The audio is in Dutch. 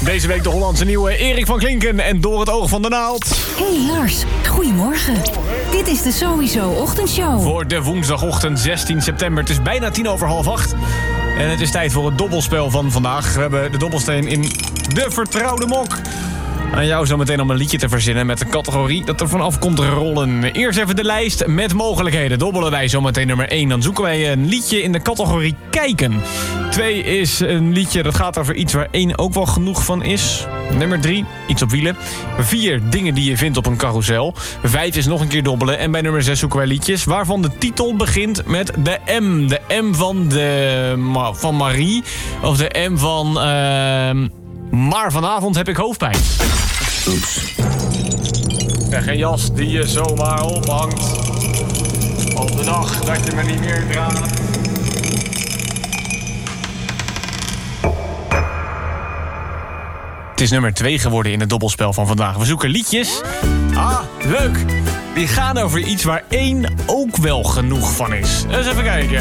Deze week de Hollandse nieuwe Erik van Klinken en Door het oog van de naald. Hey Lars, goedemorgen. Dit is de Sowieso Ochtendshow. Voor de woensdagochtend 16 september. Het is bijna 7:50. En het is tijd voor het dobbelspel van vandaag. We hebben de dobbelsteen in de vertrouwde mok. Aan jou zo meteen om een liedje te verzinnen met een categorie dat er vanaf komt rollen. Eerst even de lijst met mogelijkheden. Dobbelen wij zometeen nummer 1. Dan zoeken wij een liedje in de categorie kijken. 2 is een liedje dat gaat over iets waar 1 ook wel genoeg van is. Nummer 3, iets op wielen. 4, dingen die je vindt op een carousel. 5 is nog een keer dobbelen. En bij nummer 6 zoeken wij liedjes waarvan de titel begint met de M. De M van Marie. Of de M van... Maar vanavond heb ik hoofdpijn. Oeps. Krijg een jas die je zomaar ophangt. Op de dag dat je me niet meer draagt. Het is nummer 2 geworden in het dobbelspel van vandaag. We zoeken liedjes. Ah, leuk. Die gaan over iets waar 1 ook wel genoeg van is. Eens even kijken.